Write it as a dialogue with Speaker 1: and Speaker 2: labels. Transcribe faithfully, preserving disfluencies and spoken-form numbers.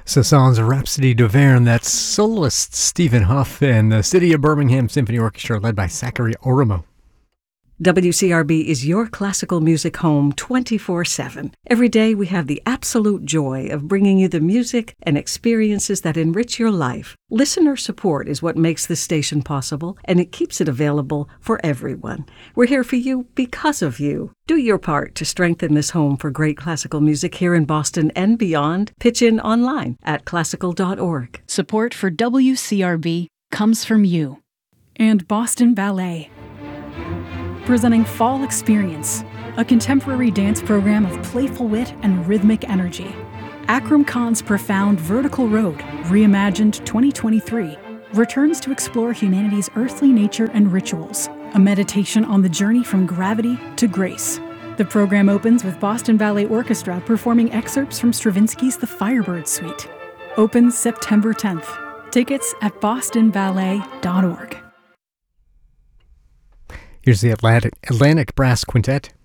Speaker 1: Cézanne's Rhapsody d'Auvergne, that's soloist Stephen Huff and the City of Birmingham Symphony Orchestra led by Zachary Oromo.
Speaker 2: W C R B is your classical music home twenty-four seven. Every day we have the absolute joy of bringing you the music and experiences that enrich your life. Listener support is what makes this station possible, and it keeps it available for everyone. We're here for you because of you. Do your part to strengthen this home for great classical music here in Boston and beyond. Pitch in online at classical dot org.
Speaker 3: Support for W C R B comes from you. And Boston Ballet. Presenting Fall Experience, a contemporary dance program of playful wit and rhythmic energy. Akram Khan's profound Vertical Road, reimagined twenty twenty-three, returns to explore humanity's earthly nature and rituals, a meditation on the journey from gravity to grace. The program opens with Boston Ballet Orchestra performing excerpts from Stravinsky's The Firebird Suite. Opens September tenth. Tickets at boston ballet dot org.
Speaker 1: Here's the Atlantic, Atlantic Brass Quintet